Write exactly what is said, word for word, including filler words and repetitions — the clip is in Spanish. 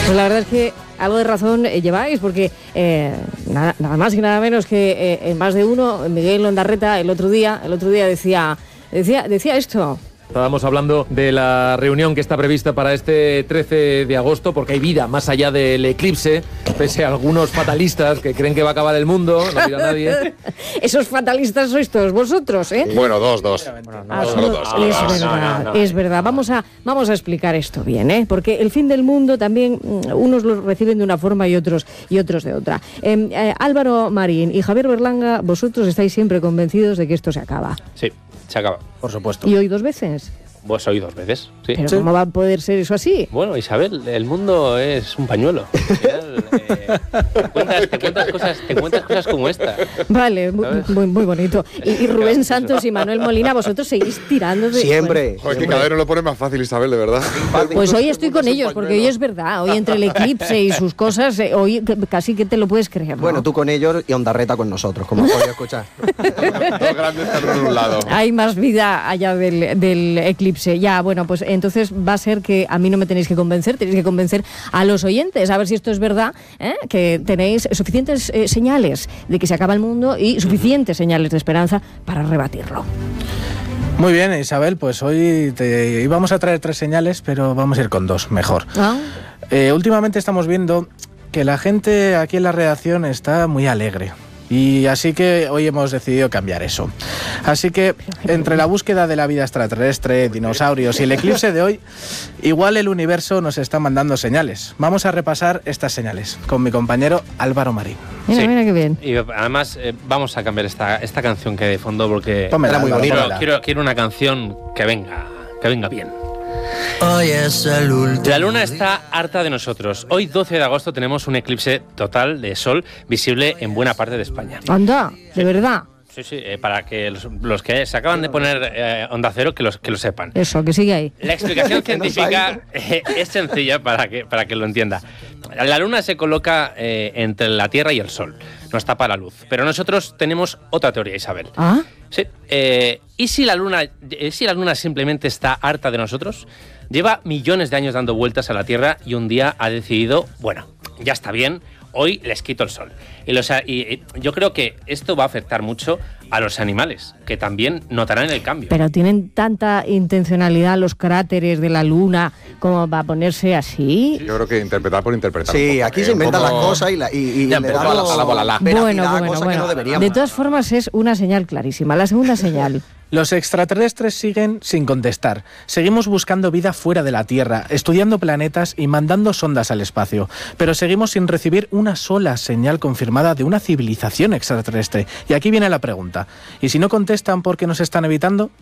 Pues la verdad es que algo de razón eh, lleváis, porque eh, nada, nada más y nada menos que eh, en más de uno, Miguel Ondarreta el otro día, el otro día decía, decía, decía esto. Estábamos hablando de la reunión que está prevista para este trece de agosto, porque hay vida más allá del eclipse, pese a algunos fatalistas que creen que va a acabar el mundo, no dirá nadie. Esos fatalistas sois todos vosotros, ¿eh? Bueno, dos, dos. Bueno, Ah, solo no, dos, es solo dos. verdad, No, no, no. es verdad. Vamos a, vamos a explicar esto bien, ¿eh? Porque el fin del mundo también, mm, unos lo reciben de una forma y otros, y otros de otra. Eh, eh, Álvaro Marín y Javier Berlanga, vosotros estáis siempre convencidos de que esto se acaba. Sí, se acaba. Por supuesto. ¿Y hoy dos veces? Vos oí dos veces, sí. ¿Pero Sí. cómo va a poder ser eso así? Bueno, Isabel, el mundo es un pañuelo. Al final, eh, te, cuentas, te, cuentas cosas, te cuentas cosas como esta. Vale, muy, ¿Sabes? muy, muy bonito. Y, y Rubén Santos y Manuel Molina, vosotros seguís tirando de... Siempre. Joder, que cada vez no lo pone más fácil, Isabel, de verdad. Pues hoy estoy con ellos, porque hoy es verdad. Hoy entre el eclipse y sus cosas, eh, hoy que- casi que te lo puedes creer, ¿no? Bueno, tú con ellos y Ondarreta con nosotros, como has podido escuchar. Dos grandes están en un lado. Hay más vida allá del, del eclipse. Ya, bueno, pues entonces va a ser que a mí no me tenéis que convencer, tenéis que convencer a los oyentes, a ver si esto es verdad, ¿eh? Que tenéis suficientes eh, señales de que se acaba el mundo y suficientes señales de esperanza para rebatirlo. Muy bien, Isabel, pues hoy te íbamos a traer tres señales, pero vamos a ir con dos, mejor. ¿Ah? Eh, últimamente estamos viendo que la gente aquí en la redacción está muy alegre. Y así que hoy hemos decidido cambiar eso. Así que entre la búsqueda de la vida extraterrestre, dinosaurios y el eclipse de hoy, igual el universo nos está mandando señales. Vamos a repasar estas señales con mi compañero Álvaro Marín. Mira, Sí. mira qué bien. Y además eh, vamos a cambiar esta, esta canción que hay de fondo porque Pónmela, Era muy Álvaro, bonita. quiero, pónmela. quiero, quiero una canción que venga, que venga bien. Hoy es el último. La luna está harta de nosotros. Hoy, doce de agosto, tenemos un eclipse total de sol visible en buena parte de España. Anda, de verdad. Sí, sí, eh, para que los, los que se acaban de poner eh, onda cero, que, los, que lo sepan. Eso, que sigue ahí. La explicación Que no científica eh, es sencilla para que, para que lo entienda. La luna se coloca eh, entre la Tierra y el Sol. Nos tapa la luz. Pero nosotros tenemos otra teoría, Isabel. ¿Ah? Sí. Eh, ¿Y si la luna, eh, si la luna simplemente está harta de nosotros? Lleva millones de años dando vueltas a la Tierra y un día ha decidido, bueno, ya está bien, hoy les quito el sol. Y, los, y, y yo creo que esto va a afectar mucho a los animales, que también notarán el cambio. Pero tienen tanta intencionalidad los cráteres de la luna como va a ponerse así. Yo creo que interpretar por interpretar. Sí, un poco, aquí ¿eh? se Un inventan las poco- cosas y, la, y, y Ya le empezó a la- damos a la bolala. Bueno, veracidad a bueno, cosas que bueno. no deberíamos. De todas formas es una señal clarísima. La segunda señal. Los extraterrestres siguen sin contestar. Seguimos buscando vida fuera de la Tierra, estudiando planetas y mandando sondas al espacio. Pero seguimos sin recibir una sola señal confirmada de una civilización extraterrestre. Y aquí viene la pregunta. ¿Y si no contestan porque nos están evitando?